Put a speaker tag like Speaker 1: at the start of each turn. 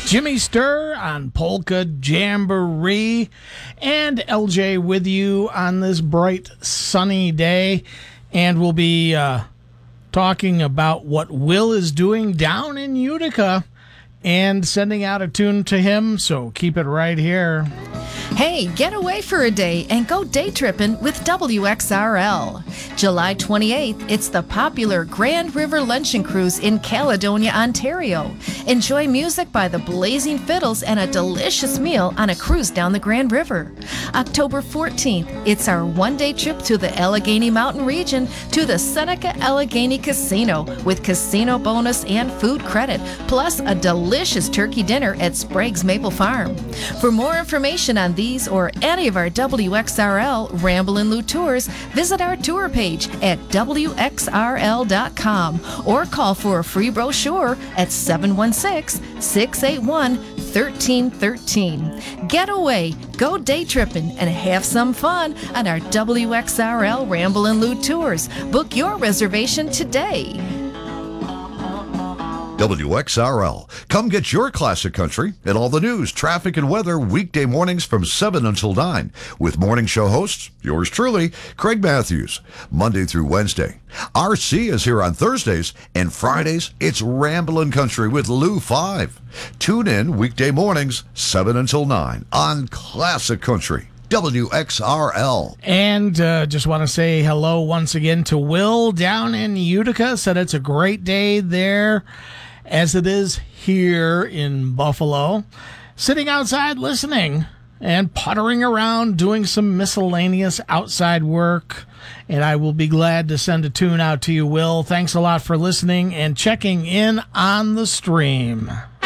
Speaker 1: Jimmy Sturr on Polka Jamboree, and LJ with you on this bright, sunny day. And we'll be talking about what Will is doing down in Utica and sending out a tune to him, so keep it right here.
Speaker 2: Hey, get away for a day and go day tripping with WXRL. July 28th, it's the popular Grand River Luncheon Cruise in Caledonia, Ontario. Enjoy music by the Blazing Fiddles and a delicious meal on a cruise down the Grand River. October 14th, it's our one-day trip to the Allegheny Mountain region to the Seneca Allegheny Casino with casino bonus and food credit, plus a delicious turkey dinner at Sprague's Maple Farm. For more information on these or any of our WXRL Ramblin' Lou tours, visit our tour page at WXRL.com or call for a free brochure at 716-681-1313. Get away, go day tripping, and have some fun on our WXRL Ramblin' Lou tours. Book your reservation today.
Speaker 3: WXRL. Come get your classic country and all the news, traffic, and weather weekday mornings from 7 until 9 with morning show hosts, yours truly, Craig Matthews, Monday through Wednesday. RC is here on Thursdays, and Fridays, it's Ramblin' Country with Lou 5. Tune in weekday mornings, 7 until 9 on Classic Country. WXRL.
Speaker 1: And just want to say hello once again to Will down in Utica. Said it's a great day there, as it is here in Buffalo. Sitting outside listening and puttering around doing some miscellaneous outside work. And I will be glad to send a tune out to you, Will. Thanks a lot for listening and checking in on the stream.